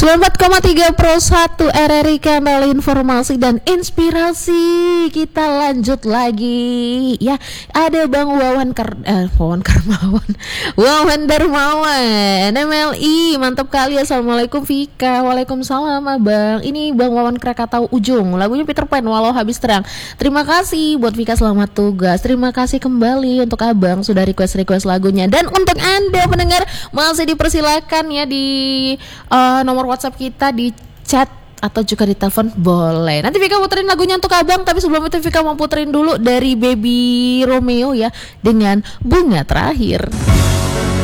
94,3 Pro 1 RRI Kanal Informasi dan Inspirasi. Kita lanjut lagi. Ya, ada Bang Wawan Karmawan. Wawan Darmawan MLI. Mantap kali. Assalamualaikum Vika. Waalaikumsalam Abang. Ini Bang Wawan Krakatau Ujung. Lagunya Peter Pan walau habis terang. Terima kasih buat Vika, selamat tugas. Terima kasih kembali untuk Abang sudah request lagunya. Dan untuk Anda pendengar masih dipersilakan ya di nomor WhatsApp kita, di chat atau juga di telepon boleh. Nanti Vika puterin lagunya untuk Abang, tapi sebelum itu Vika mau puterin dulu dari Baby Romeo ya dengan Bunga Terakhir.